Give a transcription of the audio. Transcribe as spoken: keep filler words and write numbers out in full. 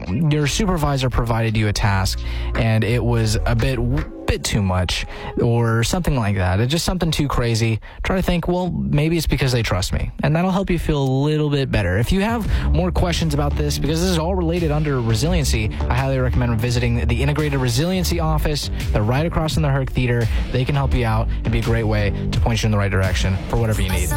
your supervisor provided you a task and it was a bit bit too much or something like that. It's just something too crazy. Try to think, well, maybe it's because they trust me, and that'll help you feel a little bit better. If you have more questions about this, because this is all related under resiliency, I highly recommend visiting the Integrated Resiliency Office. They're right across from the Herc Theater. They can help you out and be a great way to point you in the right direction for whatever you need.